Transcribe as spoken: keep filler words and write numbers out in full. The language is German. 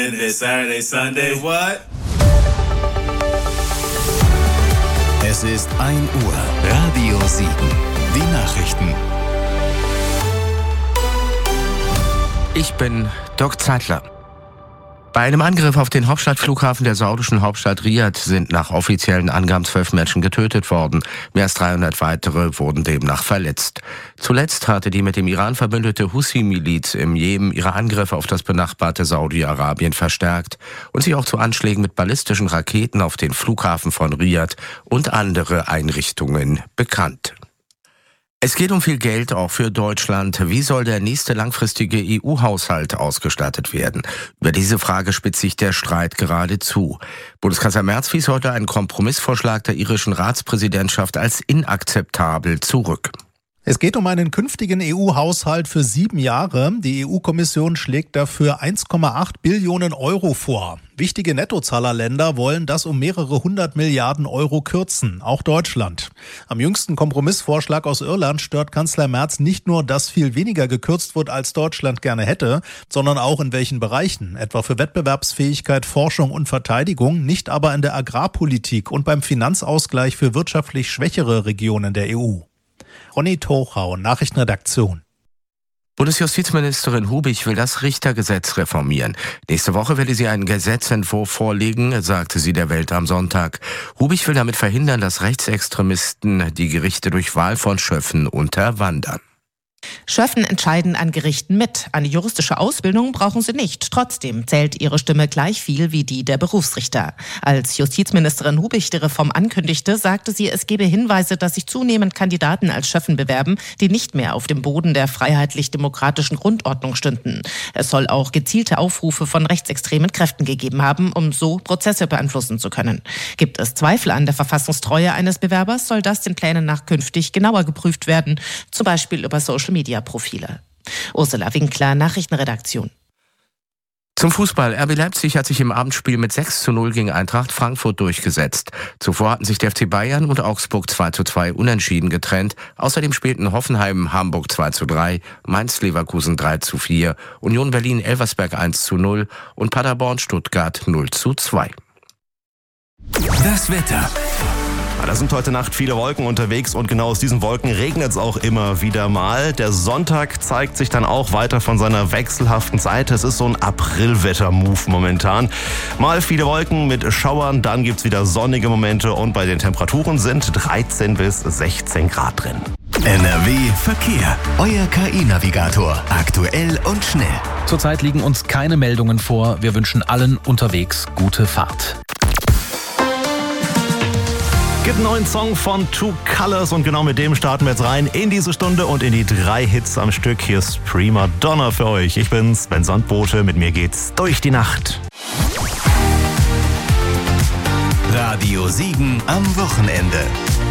It's Saturday, Sunday, what? Es ist ein Uhr. Radio sieben. Die Nachrichten. Ich bin Dirk Zeitler. Bei einem Angriff auf den Hauptstadtflughafen der saudischen Hauptstadt Riad sind nach offiziellen Angaben zwölf Menschen getötet worden. Mehr als dreihundert weitere wurden demnach verletzt. Zuletzt hatte die mit dem Iran verbündete Houthi-Miliz im Jemen ihre Angriffe auf das benachbarte Saudi-Arabien verstärkt und sich auch zu Anschlägen mit ballistischen Raketen auf den Flughafen von Riad und andere Einrichtungen bekannt. Es geht um viel Geld, auch für Deutschland. Wie soll der nächste langfristige E U-Haushalt ausgestattet werden? Über diese Frage spitzt sich der Streit geradezu. Bundeskanzler Merz wies heute einen Kompromissvorschlag der irischen Ratspräsidentschaft als inakzeptabel zurück. Es geht um einen künftigen E U-Haushalt für sieben Jahre. Die E U-Kommission schlägt dafür eins Komma acht Billionen Euro vor. Wichtige Nettozahlerländer wollen das um mehrere hundert Milliarden Euro kürzen, auch Deutschland. Am jüngsten Kompromissvorschlag aus Irland stört Kanzler Merz nicht nur, dass viel weniger gekürzt wird, als Deutschland gerne hätte, sondern auch in welchen Bereichen, etwa für Wettbewerbsfähigkeit, Forschung und Verteidigung, nicht aber in der Agrarpolitik und beim Finanzausgleich für wirtschaftlich schwächere Regionen der E U. Ronny Tochau, Nachrichtenredaktion. Bundesjustizministerin Hubich will das Richtergesetz reformieren. Nächste Woche werde sie einen Gesetzentwurf vorlegen, sagte sie der Welt am Sonntag. Hubich will damit verhindern, dass Rechtsextremisten die Gerichte durch Wahl von Schöffen unterwandern. Schöffen entscheiden an Gerichten mit. Eine juristische Ausbildung brauchen sie nicht. Trotzdem zählt ihre Stimme gleich viel wie die der Berufsrichter. Als Justizministerin Hubich die Reform ankündigte, sagte sie, es gebe Hinweise, dass sich zunehmend Kandidaten als Schöffen bewerben, die nicht mehr auf dem Boden der freiheitlich-demokratischen Grundordnung stünden. Es soll auch gezielte Aufrufe von rechtsextremen Kräften gegeben haben, um so Prozesse beeinflussen zu können. Gibt es Zweifel an der Verfassungstreue eines Bewerbers, soll das den Plänen nach künftig genauer geprüft werden, zum Beispiel über Social-Media-Profile. Ursula Winkler, Nachrichtenredaktion. Zum Fußball. R B Leipzig hat sich im Abendspiel mit sechs zu null gegen Eintracht Frankfurt durchgesetzt. Zuvor hatten sich der F C Bayern und Augsburg zwei zu zwei unentschieden getrennt. Außerdem spielten Hoffenheim Hamburg zwei zu drei, Mainz Leverkusen drei zu vier, Union Berlin Elversberg eins zu null und Paderborn Stuttgart null zu zwei. Das Wetter. Da sind heute Nacht viele Wolken unterwegs und genau aus diesen Wolken regnet es auch immer wieder mal. Der Sonntag zeigt sich dann auch weiter von seiner wechselhaften Seite. Es ist so ein Aprilwetter-Move momentan. Mal viele Wolken mit Schauern, dann gibt's wieder sonnige Momente und bei den Temperaturen sind dreizehn bis sechzehn Grad drin. N R W Verkehr. Euer K I-Navigator. Aktuell und schnell. Zurzeit liegen uns keine Meldungen vor. Wir wünschen allen unterwegs gute Fahrt. Gibt einen neuen Song von Two Colors und genau mit dem starten wir jetzt rein in diese Stunde und in die drei Hits am Stück. Hier ist Prima Donna für euch. Ich bin Sven Sandbote, mit mir geht's durch die Nacht. Radio sieben am Wochenende.